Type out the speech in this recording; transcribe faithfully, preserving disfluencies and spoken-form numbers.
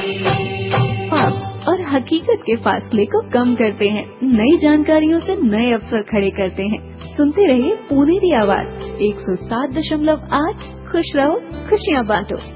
ख्वाब और हकीकत के फासले को कम करते हैं, नई जानकारियों से नए अवसर खड़े करते हैं। सुनते रहिए पुनेरी आवाज एक सौ सात दशमलव आठ। खुश रहो, खुशियाँ बांटो।